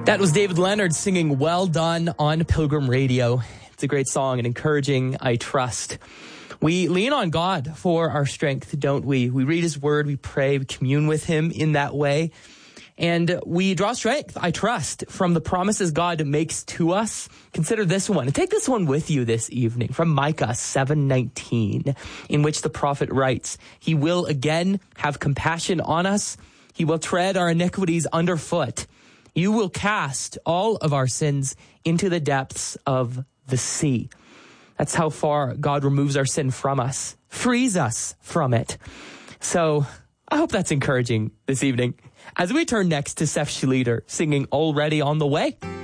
That was David Leonard singing Well Done on Pilgrim Radio. It's a great song and encouraging, I trust. We lean on God for our strength, don't we? We read his word, we pray, we commune with him in that way. And we draw strength, I trust, from the promises God makes to us. Consider this one, and take this one with you this evening, from Micah 7:19, in which the prophet writes, "He will again have compassion on us. He will tread our iniquities underfoot. You will cast all of our sins into the depths of the sea." That's how far God removes our sin from us, frees us from it. So I hope that's encouraging this evening as we turn next to Seth Schlueter singing Already on the Way.